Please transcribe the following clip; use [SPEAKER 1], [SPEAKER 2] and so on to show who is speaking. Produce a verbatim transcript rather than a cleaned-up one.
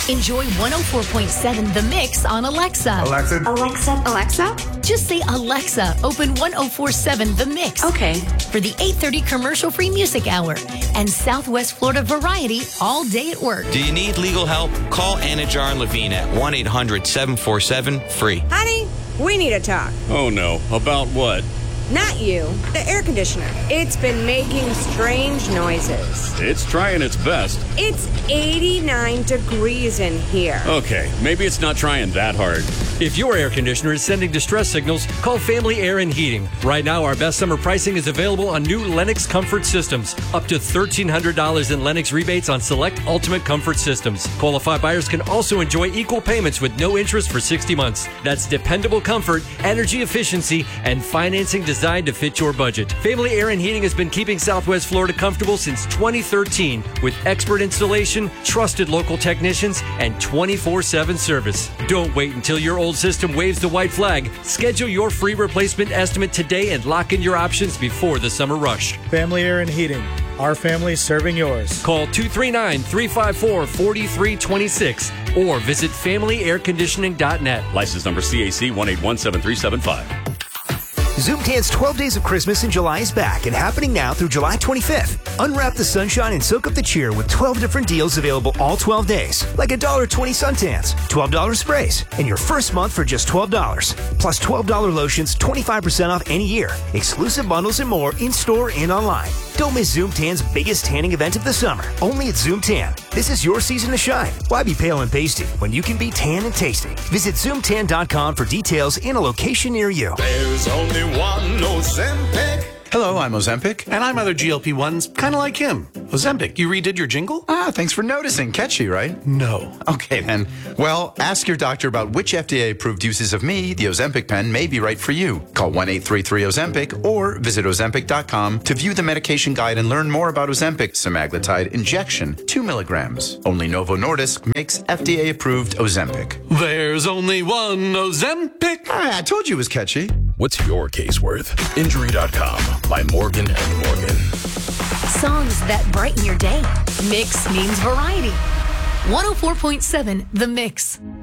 [SPEAKER 1] Enjoy one oh four point seven The Mix on Alexa.
[SPEAKER 2] Alexa.
[SPEAKER 3] Alexa. Alexa?
[SPEAKER 1] Just say, Alexa, open one oh four point seven The Mix.
[SPEAKER 3] Okay.
[SPEAKER 1] For the eight thirty commercial-free music hour and Southwest Florida variety all day at work.
[SPEAKER 4] Do you need legal help? Call Anajar and Levine at one eight hundred seven four seven free.
[SPEAKER 5] Honey, we need to talk.
[SPEAKER 6] Oh no, about what?
[SPEAKER 5] Not you. The air conditioner. It's been making strange noises.
[SPEAKER 6] It's trying its best.
[SPEAKER 5] It's eighty-nine degrees in here.
[SPEAKER 6] Okay, maybe it's not trying that hard.
[SPEAKER 7] If your air conditioner is sending distress signals, call Family Air and Heating. Right now, our best summer pricing is available on new Lennox Comfort Systems. Up to thirteen hundred dollars in Lennox rebates on select Ultimate Comfort Systems. Qualified buyers can also enjoy equal payments with no interest for sixty months. That's dependable comfort, energy efficiency, and financing designed to fit your budget. Family Air and Heating has been keeping Southwest Florida comfortable since twenty thirteen with expert installation, trusted local technicians, and twenty-four seven service. Don't wait until your old system waves the white flag. Schedule your free replacement estimate today and lock in your options before the summer rush.
[SPEAKER 8] Family Air and Heating. Our family serving yours.
[SPEAKER 7] Call two three nine, three five four, four three two six or visit family air conditioning dot net.
[SPEAKER 6] License number C A C one eight one seven three seven five.
[SPEAKER 9] Zoomtan's twelve Days of Christmas in July is back and happening now through July twenty-fifth. Unwrap the sunshine and soak up the cheer with twelve different deals available all twelve days, like one dollar twenty suntans, twelve dollars sprays, and your first month for just twelve dollars. Plus twelve dollars lotions, twenty-five percent off any year. Exclusive bundles and more in-store and online. Don't miss Zoomtan's biggest tanning event of the summer, only at Zoomtan. This is your season to shine. Why be pale and pasty when you can be tan and tasty? Visit zoom tan dot com for details and a location near you.
[SPEAKER 2] There's only one Ozempic.
[SPEAKER 10] Hello, I'm Ozempic, and I'm other G L P ones, kind of like him. Ozempic, you redid your jingle?
[SPEAKER 11] Ah, thanks for noticing. Catchy, right?
[SPEAKER 10] No.
[SPEAKER 11] Okay, then. Well, ask your doctor about which F D A-approved uses of me, the Ozempic pen, may be right for you. Call one eight three three Ozempic or visit ozempic dot com to view the medication guide and learn more about Ozempic semaglutide injection, two milligrams. Only Novo Nordisk makes F D A-approved Ozempic.
[SPEAKER 10] There's only one Ozempic.
[SPEAKER 11] Ah, I told you it was catchy.
[SPEAKER 12] What's your case worth? Injury dot com by Morgan and Morgan.
[SPEAKER 1] Songs that brighten your day. Mix means variety. one oh four point seven The Mix.